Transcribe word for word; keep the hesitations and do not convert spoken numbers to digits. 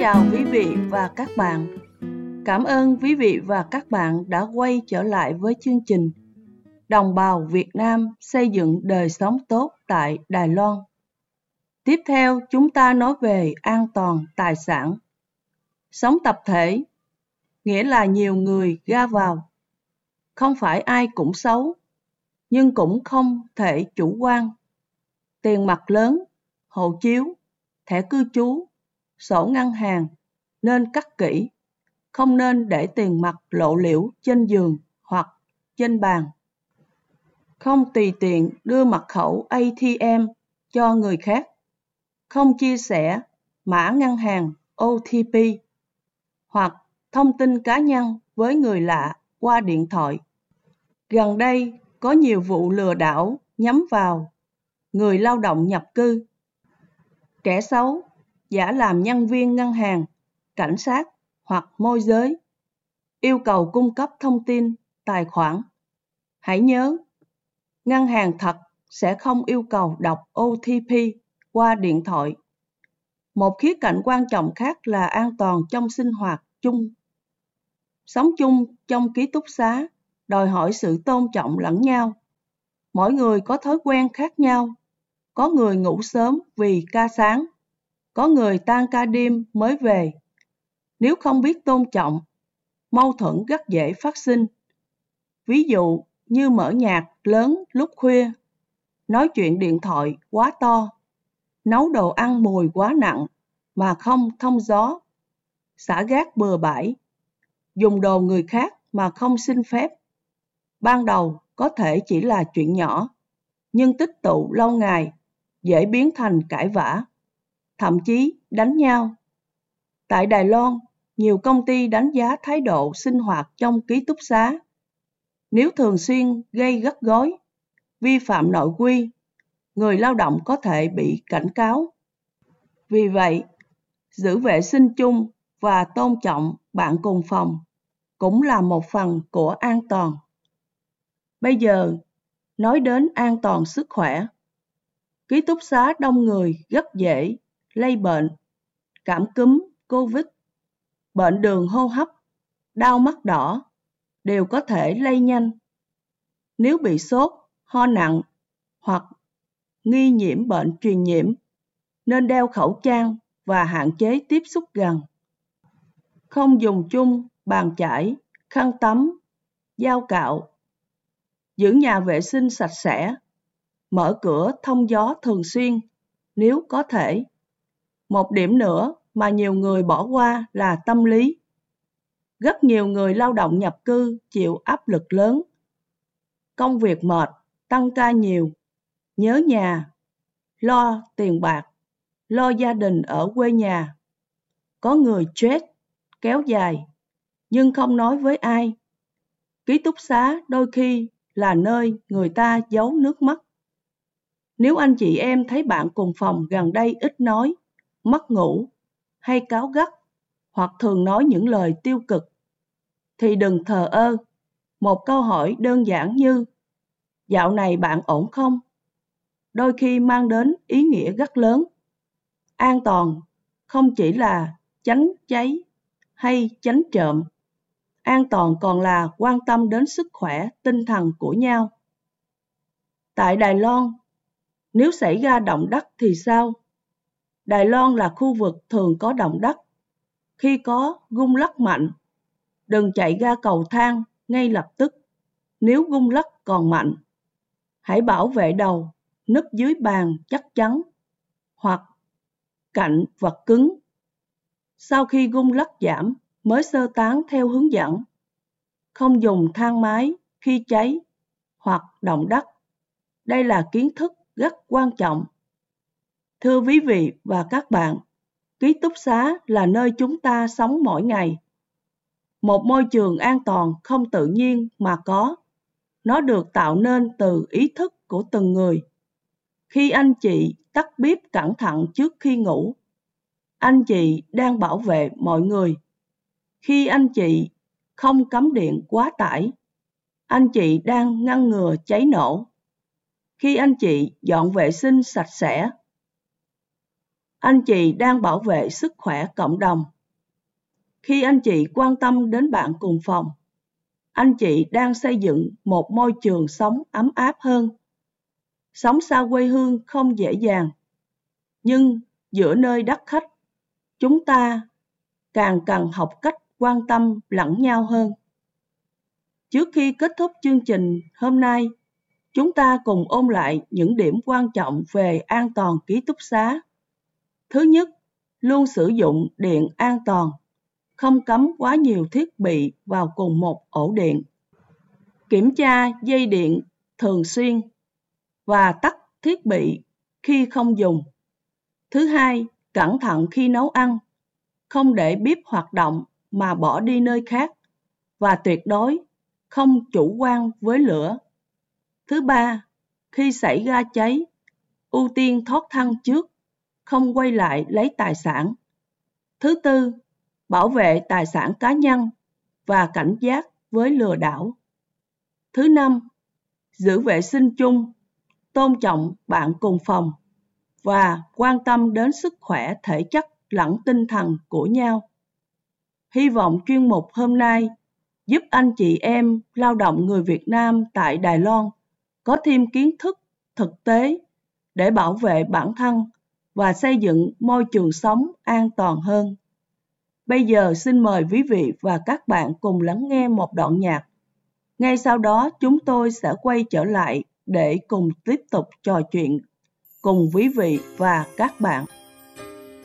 chào quý vị và các bạn. Cảm ơn quý vị và các bạn đã quay trở lại với chương trình Đồng bào Việt Nam xây dựng đời sống tốt tại Đài Loan. Tiếp theo chúng ta nói về an toàn tài sản. Sống tập thể, nghĩa là nhiều người ra vào. Không phải ai cũng xấu, nhưng cũng không thể chủ quan. Tiền mặt lớn, hộ chiếu, thẻ cư trú, sổ ngân hàng nên cất kỹ, không nên để tiền mặt lộ liễu trên giường hoặc trên bàn. Không tùy tiện đưa mật khẩu a tê em cho người khác. Không chia sẻ mã ngân hàng ô tê pê hoặc thông tin cá nhân với người lạ qua điện thoại. Gần đây có nhiều vụ lừa đảo nhắm vào người lao động nhập cư. Kẻ xấu giả làm nhân viên ngân hàng, cảnh sát hoặc môi giới, yêu cầu cung cấp thông tin, tài khoản. Hãy nhớ, ngân hàng thật sẽ không yêu cầu đọc ô tê pê qua điện thoại. Một khía cạnh quan trọng khác là an toàn trong sinh hoạt chung. Sống chung trong ký túc xá đòi hỏi sự tôn trọng lẫn nhau. Mỗi người có thói quen khác nhau. Có người ngủ sớm vì ca sáng, có người tan ca đêm mới về. Nếu không biết tôn trọng, mâu thuẫn rất dễ phát sinh. Ví dụ như mở nhạc lớn lúc khuya, nói chuyện điện thoại quá to, nấu đồ ăn mùi quá nặng mà không thông gió, xả rác bừa bãi, dùng đồ người khác mà không xin phép. Ban đầu có thể chỉ là chuyện nhỏ, nhưng tích tụ lâu ngày dễ biến thành cãi vã, thậm chí đánh nhau. Tại Đài Loan, nhiều công ty đánh giá thái độ sinh hoạt trong ký túc xá. Nếu thường xuyên gây gắt gối, vi phạm nội quy, người lao động có thể bị cảnh cáo. Vì vậy, giữ vệ sinh chung và tôn trọng bạn cùng phòng cũng là một phần của an toàn. Bây giờ, nói đến an toàn sức khỏe. Ký túc xá đông người rất dễ lây bệnh, cảm cúm, Covid, bệnh đường hô hấp, đau mắt đỏ đều có thể lây nhanh. Nếu bị sốt, ho nặng hoặc nghi nhiễm bệnh truyền nhiễm, nên đeo khẩu trang và hạn chế tiếp xúc gần. Không dùng chung bàn chải, khăn tắm, dao cạo. Giữ nhà vệ sinh sạch sẽ. Mở cửa thông gió thường xuyên nếu có thể. Một điểm nữa mà nhiều người bỏ qua là tâm lý. Rất nhiều người lao động nhập cư chịu áp lực lớn. Công việc mệt, tăng ca nhiều, nhớ nhà, lo tiền bạc, lo gia đình ở quê nhà. Có người stress kéo dài, nhưng không nói với ai. Ký túc xá đôi khi là nơi người ta giấu nước mắt. Nếu anh chị em thấy bạn cùng phòng gần đây ít nói, mất ngủ, hay cáu gắt, hoặc thường nói những lời tiêu cực, thì đừng thờ ơ. Một câu hỏi đơn giản như dạo này bạn ổn không? Đôi khi mang đến ý nghĩa rất lớn. An toàn không chỉ là tránh cháy hay tránh trộm. An toàn còn là quan tâm đến sức khỏe tinh thần của nhau. Tại Đài Loan, nếu xảy ra động đất thì sao? Đài Loan là khu vực thường có động đất. Khi có rung lắc mạnh, đừng chạy ra cầu thang ngay lập tức. Nếu rung lắc còn mạnh, hãy bảo vệ đầu, núp dưới bàn chắc chắn hoặc cạnh vật cứng. Sau khi rung lắc giảm, mới sơ tán theo hướng dẫn. Không dùng thang máy khi cháy hoặc động đất. Đây là kiến thức rất quan trọng. Thưa quý vị và các bạn, ký túc xá là nơi chúng ta sống mỗi ngày. Một môi trường an toàn không tự nhiên mà có. Nó được tạo nên từ ý thức của từng người. Khi anh chị tắt bếp cẩn thận trước khi ngủ, anh chị đang bảo vệ mọi người. Khi anh chị không cắm điện quá tải, anh chị đang ngăn ngừa cháy nổ. Khi anh chị dọn vệ sinh sạch sẽ, anh chị đang bảo vệ sức khỏe cộng đồng. Khi anh chị quan tâm đến bạn cùng phòng, anh chị đang xây dựng một môi trường sống ấm áp hơn. Sống xa quê hương không dễ dàng, nhưng giữa nơi đất khách, chúng ta càng cần học cách quan tâm lẫn nhau hơn. Trước khi kết thúc chương trình hôm nay, chúng ta cùng ôn lại những điểm quan trọng về an toàn ký túc xá. Thứ nhất, luôn sử dụng điện an toàn, không cắm quá nhiều thiết bị vào cùng một ổ điện. Kiểm tra dây điện thường xuyên và tắt thiết bị khi không dùng. Thứ hai, cẩn thận khi nấu ăn, không để bếp hoạt động mà bỏ đi nơi khác và tuyệt đối không chủ quan với lửa. Thứ ba, khi xảy ra cháy, ưu tiên thoát thân trước, không quay lại lấy tài sản. Thứ tư, bảo vệ tài sản cá nhân và cảnh giác với lừa đảo. Thứ năm, giữ vệ sinh chung, tôn trọng bạn cùng phòng và quan tâm đến sức khỏe thể chất lẫn tinh thần của nhau. Hy vọng chuyên mục hôm nay giúp anh chị em lao động người Việt Nam tại Đài Loan có thêm kiến thức thực tế để bảo vệ bản thân và xây dựng môi trường sống an toàn hơn. Bây giờ xin mời quý vị và các bạn cùng lắng nghe một đoạn nhạc. Ngay sau đó chúng tôi sẽ quay trở lại để cùng tiếp tục trò chuyện cùng quý vị và các bạn.